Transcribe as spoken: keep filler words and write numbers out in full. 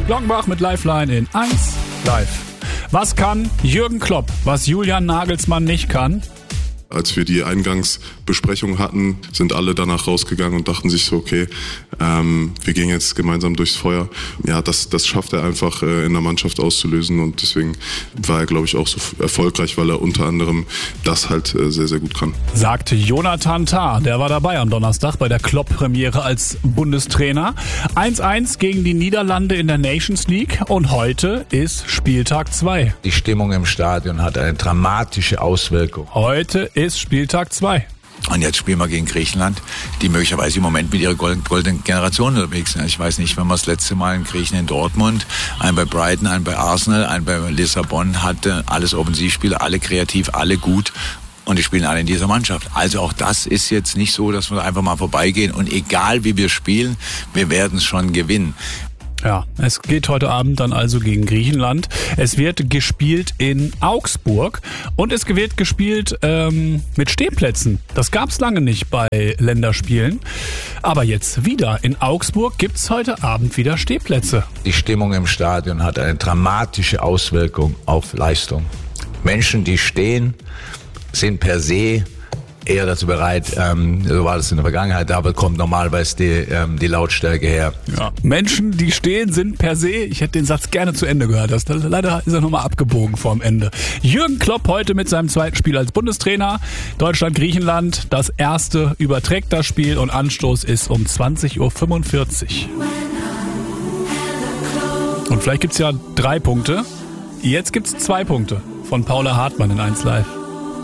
Glockenbach mit Lifeline in eins Live. Was kann Jürgen Klopp, was Julian Nagelsmann nicht kann? Als wir die Eingangsbesprechung hatten, sind alle danach rausgegangen und dachten sich so, okay, ähm, wir gehen jetzt gemeinsam durchs Feuer. Ja, das, das schafft er einfach äh, in der Mannschaft auszulösen und deswegen war er, glaube ich, auch so erfolgreich, weil er unter anderem das halt äh, sehr, sehr gut kann. Sagte Jonathan Tah, der war dabei am Donnerstag bei der Klopp-Premiere als Bundestrainer. eins eins gegen die Niederlande in der Nations League und heute ist Spieltag zwei. Die Stimmung im Stadion hat eine dramatische Auswirkung. Heute ist Spieltag zwei. Und jetzt spielen wir gegen Griechenland, die möglicherweise im Moment mit ihrer goldenen Generation unterwegs sind. Ich weiß nicht, wenn man das letzte Mal einen Griechen in Dortmund, einen bei Brighton, einen bei Arsenal, einen bei Lissabon hatte, alles Offensivspieler, alle kreativ, alle gut. Und die spielen alle in dieser Mannschaft. Also auch das ist jetzt nicht so, dass wir einfach mal vorbeigehen. Und egal wie wir spielen, wir werden es schon gewinnen. Ja, es geht heute Abend dann also gegen Griechenland. Es wird gespielt in Augsburg und es wird gespielt ähm, mit Stehplätzen. Das gab's lange nicht bei Länderspielen. Aber jetzt wieder. In Augsburg gibt's heute Abend wieder Stehplätze. Die Stimmung im Stadion hat eine dramatische Auswirkung auf Leistung. Menschen, die stehen, sind per se eher dazu bereit, ähm, so war das in der Vergangenheit, da kommt normalerweise die, ähm, die Lautstärke her. Ja. Menschen, die stehen, sind per se, ich hätte den Satz gerne zu Ende gehört, das, leider ist er nochmal abgebogen vorm Ende. Jürgen Klopp heute mit seinem zweiten Spiel als Bundestrainer. Deutschland-Griechenland, das erste überträgt das Spiel und Anstoß ist um zwanzig Uhr fünfundvierzig. Und vielleicht gibt's ja drei Punkte. Jetzt gibt's zwei Punkte von Paula Hartmann in eins Live.